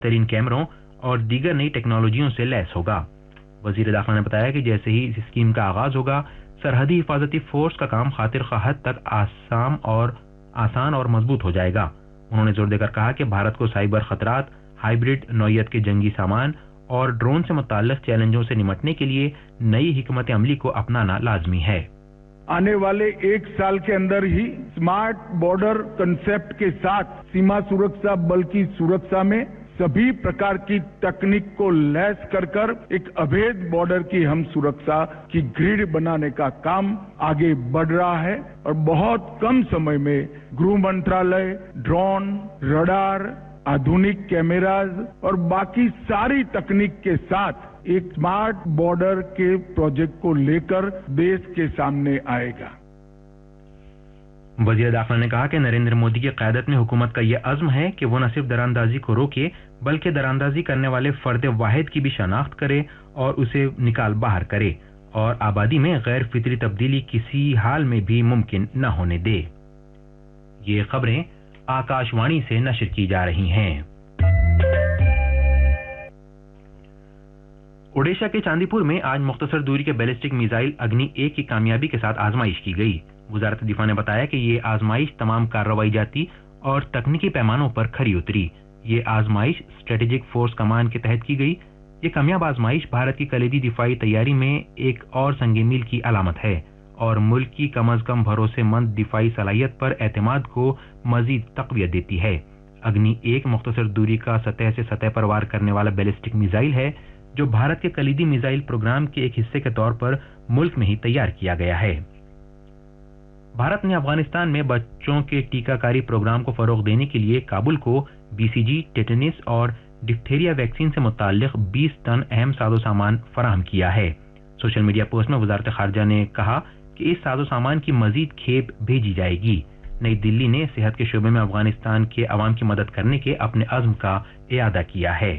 ترین کیمروں اور دیگر نئی ٹیکنالوجیوں سے لیس ہوگا۔ وزیر داخلہ نے بتایا کہ جیسے ہی اس اسکیم کا آغاز ہوگا، سرحدی حفاظتی فورس کا کام خاطر خواہ حد تک آسان اور مضبوط ہو جائے گا۔ انہوں نے زور دے کر کہا کہ بھارت کو سائبر خطرات، ہائبرڈ نوعیت کے جنگی سامان اور ڈرون سے متعلق چیلنجوں سے نمٹنے کے لیے نئی حکمت عملی کو اپنانا لازمی ہے۔ آنے والے 1 سال کے اندر ہی اسمارٹ بارڈر کنسپٹ کے ساتھ سیما سرکشا بل کی سرکشا میں سبھی پرکار کی تکنیک کو لیس کر ایک ابھید بارڈر کی ہم سرکشا کی گرڈ بنانے کا کام آگے بڑھ رہا ہے اور بہت کم سمے میں گृह منترالय ڈرون، رڈار، آدھونک کیمراز اور باقی ساری تکنیک کے ساتھ ایک اسمارٹ بارڈر کے پروجیکٹ کو لے کر دیش کے سامنے آئے گا۔ وزیر داخلہ نے کہا کہ نریندر مودی کی قیادت میں حکومت کا یہ عزم ہے کہ وہ نہ صرف دراندازی کو روکے بلکہ دراندازی کرنے والے فرد واحد کی بھی شناخت کرے اور اسے نکال باہر کرے اور آبادی میں غیر فطری تبدیلی کسی حال میں بھی ممکن نہ ہونے دے۔ یہ خبریں آکاش وانی سے نشر کی جا رہی ہیں۔ اوڈیشہ کے چاندی پور میں آج مختصر دوری کے بیلسٹک میزائل اگنی 1 کی کامیابی کے ساتھ آزمائش کی گئی۔ وزارت دفاع نے بتایا کہ یہ آزمائش تمام کارروائی جاتی اور تکنیکی پیمانوں پر کھری اتری۔ یہ آزمائش اسٹریٹجک فورس کمان کے تحت کی گئی۔ یہ کامیاب آزمائش بھارت کی کلیدی دفاعی تیاری میں ایک اور سنگ میل کی علامت ہے اور ملک کی کم از کم بھروسے مند دفاعی صلاحیت پر اعتماد کو مزید تقویت دیتی ہے۔ اگنی 1 مختصر دوری کا سطح سے سطح پر وار کرنے والا بیلسٹک میزائل ہے جو بھارت کے کلیدی میزائل پروگرام کے ایک حصے کے طور پر ملک میں ہی تیار کیا گیا ہے۔ بھارت نے افغانستان میں بچوں کے ٹیکہ کاری پروگرام کو فروغ دینے کے لیے کابل کو BCG، ٹیٹنس اور ڈپتھیریا ویکسین سے متعلق 20 ٹن اہم ساز و سامان فراہم کیا ہے۔ سوشل میڈیا پوسٹ میں وزارت خارجہ نے کہا کہ اس ساز و سامان کی مزید کھیپ بھیجی جائے گی۔ نئی دلی نے صحت کے شعبے میں افغانستان کے عوام کی مدد کرنے کے اپنے عزم کا اعادہ کیا ہے۔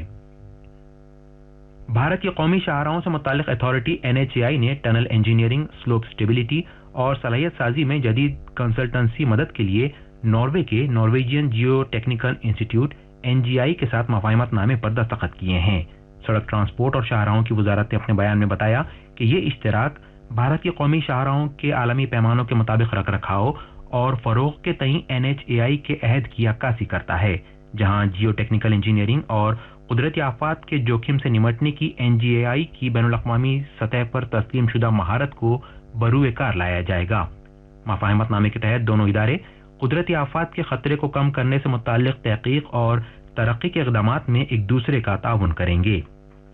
بھارت کی قومی شاہراہوں سے متعلق اتھارٹی NHAI نے ٹنل انجینئرنگ، سلوپ سٹیبلٹی اور صلاحیت سازی میں جدید کنسلٹنسی مدد کے لیے ناروے کے Norwegian Jio technical institute NGI کے ساتھ مفاہمت نامے پر دستخط کیے ہیں۔ سڑک ٹرانسپورٹ اور شاہراہوں کی وزارت نے اپنے بیان میں بتایا کہ یہ اشتراک بھارت کی قومی شاہراہوں کے عالمی پیمانوں کے مطابق رکھ رکھاؤ اور فروغ کے تئیں NHAI کے عہد کی عکاسی کرتا ہے، جہاں جیو ٹیکنیکل انجینئرنگ اور قدرتی آفات کے جوخم سے نمٹنے کی NGAI کی بین الاقوامی سطح پر تسلیم شدہ مہارت کو بروئے کار لایا جائے گا۔ مفاہمت نامے کے تحت دونوں ادارے قدرتی آفات کے خطرے کو کم کرنے سے متعلق تحقیق اور ترقی کے اقدامات میں ایک دوسرے کا تعاون کریں گے۔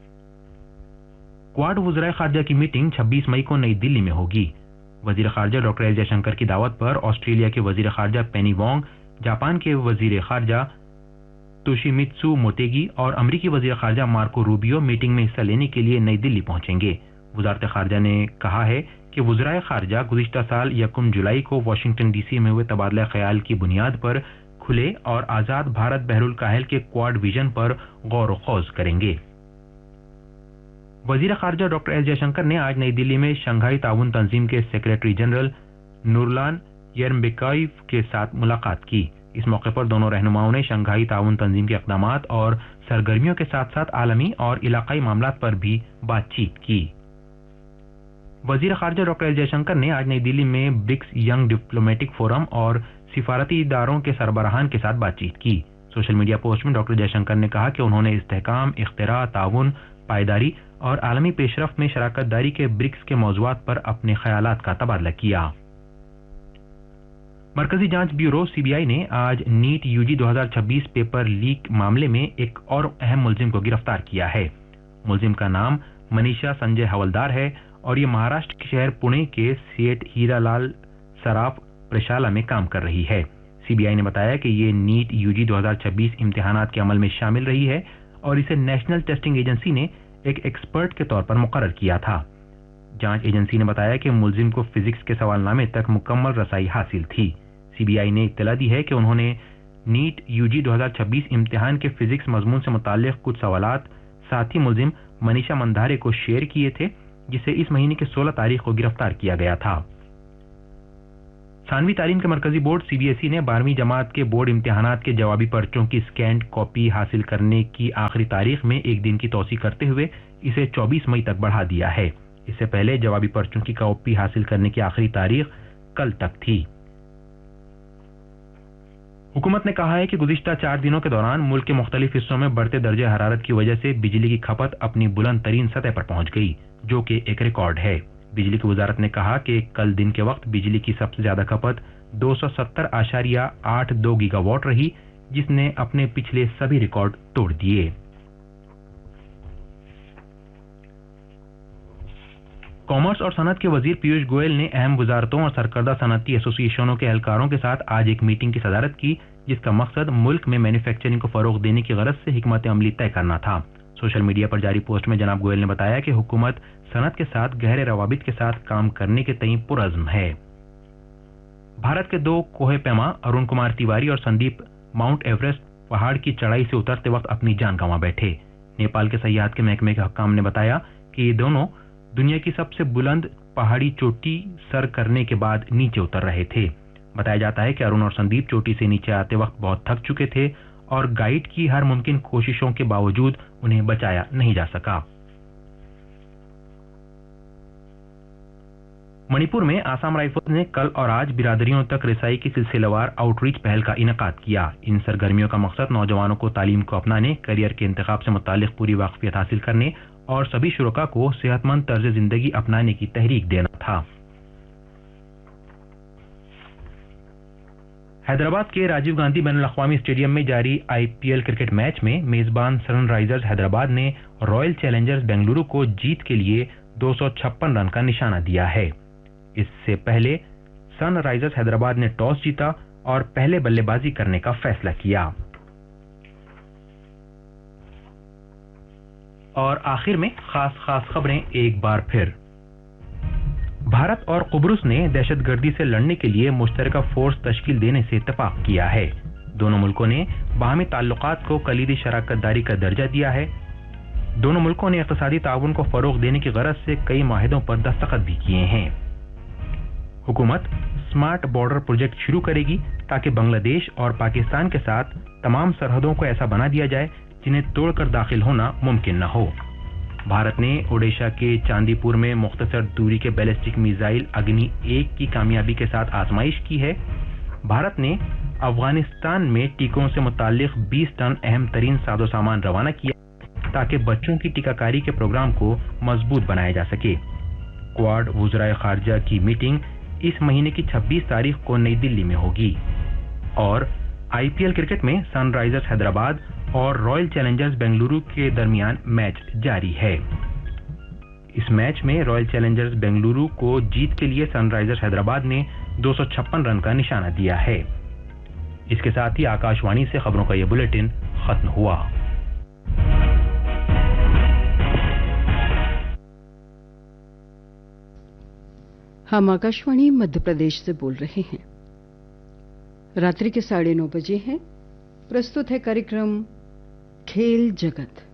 کوواڈ وزرائے خارجہ کی میٹنگ 26 مئی کو نئی دلی میں ہوگی۔ وزیر خارجہ ڈاکٹر ایس جے شنکر کی دعوت پر آسٹریلیا کے وزیر خارجہ پینی وانگ، جاپان کے وزیر خارجہ توشیمیتسو موتیگی اور امریکی وزیر خارجہ مارکو روبیو میٹنگ میں حصہ لینے کے لیے نئی دلی پہنچیں گے۔ وزارت خارجہ نے کہا ہے کہ وزرائے خارجہ گزشتہ سال 1 جولائی کو واشنگٹن ڈی سی میں ہوئے تبادلہ خیال کی بنیاد پر کھلے اور آزاد بھارت بحر الکاہل کے کوواڈ ویژن پر غور و خوض کریں گے۔ وزیر خارجہ ڈاکٹر ایس جے شنکر نے آج نئی دلی میں شنگھائی تعاون تنظیم کے سیکریٹری جنرل نورلان یرمبیکائیف کے ساتھ ملاقات کی۔ اس موقع پر دونوں رہنماؤں نے شنگھائی تعاون تنظیم کے اقدامات اور سرگرمیوں کے ساتھ ساتھ عالمی اور علاقائی معاملات پر بھی بات چیت کی۔ وزیر خارجہ ڈاکٹر ایس جے شنکر نے آج نئی دلی میں برکس ینگ ڈپلومیٹک فورم اور سفارتی اداروں کے سربراہان کے ساتھ بات چیت کی۔ سوشل میڈیا پوسٹ میں ڈاکٹر جے شنکر نے کہا کہ انہوں نے استحکام، اختراع، تعاون، پائیداری اور عالمی پیش رفت میں شراکت داری کے برکس کے موضوعات پر اپنے خیالات کا تبادلہ کیا۔ مرکزی جانچ بیورو CBI نے آج نیٹ UG 2026 پیپر لیک معاملے میں ایک اور اہم ملزم کو گرفتار کیا ہے۔ ملزم کا نام منیشا سنجے حولدار ہے اور یہ مہاراشٹر کے شہر پونے کے سیٹ ہیرا لال سراف پرشالہ میں کام کر رہی ہے۔ CBI نے بتایا کہ یہ نیٹ UG 2026 امتحانات کے عمل میں شامل رہی ہے اور اسے نیشنل ٹیسٹنگ ایجنسی نے ایک ایکسپرٹ کے طور پر مقرر کیا تھا۔ جانچ ایجنسی نے بتایا کہ ملزم کو فزکس کے سوال نامے تک مکمل رسائی حاصل تھی۔ CBI نے اطلاع دی ہے کہ انہوں نے نیٹ UG 2026 امتحان کے فزکس مضمون سے متعلق کچھ سوالات ساتھی ملزم منیشا مندھارے کو شیئر کیے تھے، جسے اس مہینے کی 16 تاریخ کو گرفتار کیا گیا تھا۔ थानवी तालीम के मरकजी बोर्ड सीबीएसई ने 12वीं जमात के बोर्ड इम्तिहानात के जवाबी पर्चों की स्कैन्ड कॉपी हासिल करने की आखिरी तारीख में एक दिन की तौसीह करते हुए इसे 24 मई तक बढ़ा दिया है। इससे पहले जवाबी पर्चों की कॉपी हासिल करने की आखिरी तारीख कल तक थी। हुकूमत ने कहा है कि गुज़िश्ता 4 दिनों के दौरान मुल्क के मुख्तलिफ हिस्सों में बढ़ते दर्जे हरारत की वजह से बिजली की खपत अपनी बुलंद तरीन सतह पर पहुंच गई, जो कि एक रिकॉर्ड है। बिजली की वजारत ने कहा कि कल दिन के वक्त बिजली की सबसे ज्यादा खपत 270.82 गीगावाट रही, जिसने अपने पिछले सभी रिकॉर्ड तोड़ दिए। कॉमर्स और सनत के वजीर पीयूष गोयल ने अहम वजारतों और सरकर्दा सनती एसोसिएशनों के एहलकारों के साथ आज एक मीटिंग की सदारत की, जिसका मकसद मुल्क में मैन्युफैक्चरिंग को फरोग देने की गरज से हिकमत अमली तय करना था। सोशल मीडिया पर जारी पोस्ट में जनाब गोयल ने बताया कि हुकूमत सनत के साथ गहरे रवाबित के साथ काम करने के तई पुरअज़्म है। भारत के 2 कोहे पैमा अरुण कुमार तिवारी और संदीप माउंट एवरेस्ट पहाड़ की चढ़ाई से उतरते वक्त अपनी जान गंवा बैठे। नेपाल के सयाहत के महकमे के हक्काम ने बताया कि ये दोनों दुनिया की सबसे बुलंद पहाड़ी चोटी सर करने के बाद नीचे उतर रहे थे। बताया जाता है कि अरुण और संदीप चोटी से नीचे आते वक्त बहुत थक चुके थे और गाइड की हर मुमकिन कोशिशों के बावजूद उन्हें बचाया नहीं जा सका। मणिपुर में आसाम राइफल्स ने कल और आज बिरादरियों तक रिसाई की सिलसिलेवार आउटरीच पहल का इनेकाद किया। इन सरगर्मियों का मकसद नौजवानों को तालीम को अपनाने, करियर के इंतखाब से मुतालिक पूरी वाकफियत हासिल करने और सभी शुरका को सेहतमंद तर्ज जिंदगी अपनाने की तहरीक देना था। हैदराबाद के राजीव गांधी बैनुल अक़वामी स्टेडियम में जारी आईपीएल क्रिकेट मैच में मेजबान सनराइजर्स हैदराबाद ने रॉयल चैलेंजर्स बेंगलुरु को जीत के लिए 256 रन का निशाना दिया है। इससे पहले सनराइजर्स हैदराबाद ने टॉस जीता और पहले बल्लेबाजी करने का फैसला किया। और आखिर में खास खबरें एक बार फिर। भारत और कुब्रुस ने दहशतगर्दी से लड़ने के लिए मुश्तरका फोर्स तश्कील देने से इत्तेफाक किया है। दोनों मुल्कों ने बाहमी ताल्लुकात को कलीदी शराकतदारी का दर्जा दिया है। दोनों मुल्कों ने इक़्तिसादी ताउन को फरोग देने की गरज से कई माहिदों पर दस्तखत भी किए हैं। हुकूमत स्मार्ट बॉर्डर प्रोजेक्ट शुरू करेगी ताकि बांग्लादेश और पाकिस्तान के साथ तमाम सरहदों को ऐसा बना दिया जाए जिन्हें तोड़कर दाखिल होना मुमकिन न हो। भारत ने ओडिशा के चांदीपुर में मुख्तसर दूरी के बैलिस्टिक मिसाइल अग्नि 1 की कामयाबी के साथ आजमाइश की है। भारत ने अफगानिस्तान में टीकों से मुताल्लिक 20 टन अहम तरीन साजो सामान रवाना किया ताकि बच्चों की टीकाकारी के प्रोग्राम को मजबूत बनाया जा सके। क्वाड वज़राए खारजा की मीटिंग इस महीने की 26 तारीख को नई दिल्ली में होगी। और आईपीएल क्रिकेट में सनराइजर्स हैदराबाद और रॉयल चैलेंजर्स बेंगलुरु के दरमियान मैच जारी है। इस मैच में रॉयल चैलेंजर्स बेंगलुरु को जीत के लिए सनराइजर्स हैदराबाद ने 256 रन का निशाना दिया है। इसके साथ ही आकाशवाणी से खबरों का यह बुलेटिन खत्म हुआ। हम आकाशवाणी मध्य प्रदेश से बोल रहे हैं। रात्रि के 9:30 बजे हैं। प्रस्तुत है कार्यक्रम खेल जगत।